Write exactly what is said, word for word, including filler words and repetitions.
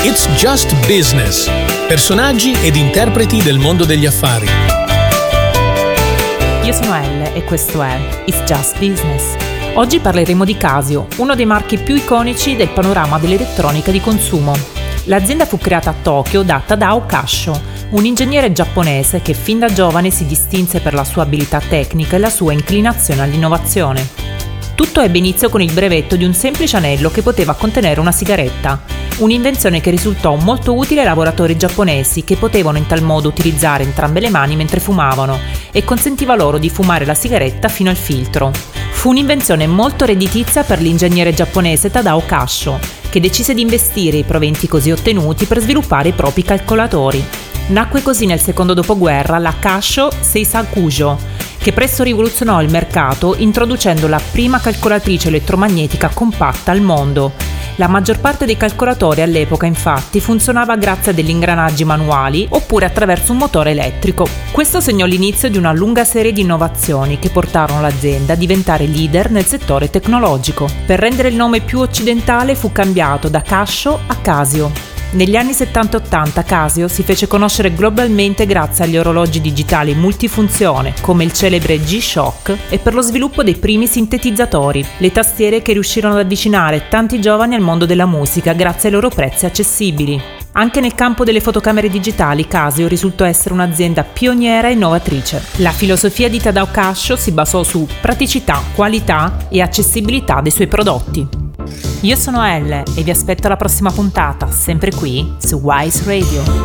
It's Just Business. Personaggi ed interpreti del mondo degli affari. Io sono Elle e questo è It's Just Business. Oggi parleremo di Casio, uno dei marchi più iconici del panorama dell'elettronica di consumo. L'azienda fu creata a Tokyo da Tadao Kasho, un ingegnere giapponese che fin da giovane si distinse per la sua abilità tecnica e la sua inclinazione all'innovazione. Tutto ebbe inizio con il brevetto di un semplice anello che poteva contenere una sigaretta, un'invenzione che risultò molto utile ai lavoratori giapponesi che potevano in tal modo utilizzare entrambe le mani mentre fumavano e consentiva loro di fumare la sigaretta fino al filtro. Fu un'invenzione molto redditizia per l'ingegnere giapponese Tadao Kasho, che decise di investire i proventi così ottenuti per sviluppare i propri calcolatori. Nacque così nel secondo dopoguerra la Kasho Seisakujo, che presto rivoluzionò il mercato introducendo la prima calcolatrice elettromagnetica compatta al mondo. La maggior parte dei calcolatori all'epoca infatti funzionava grazie a degli ingranaggi manuali oppure attraverso un motore elettrico. Questo segnò l'inizio di una lunga serie di innovazioni che portarono l'azienda a diventare leader nel settore tecnologico. Per rendere il nome più occidentale fu cambiato da Kasho a Casio. Negli anni settanta ottanta Casio si fece conoscere globalmente grazie agli orologi digitali multifunzione come il celebre G-Shock e per lo sviluppo dei primi sintetizzatori, le tastiere che riuscirono ad avvicinare tanti giovani al mondo della musica grazie ai loro prezzi accessibili. Anche nel campo delle fotocamere digitali Casio risultò essere un'azienda pioniera e innovatrice. La filosofia di Tadao Kasho si basò su praticità, qualità e accessibilità dei suoi prodotti. Io sono Elle e vi aspetto alla prossima puntata, sempre qui su Wise Radio.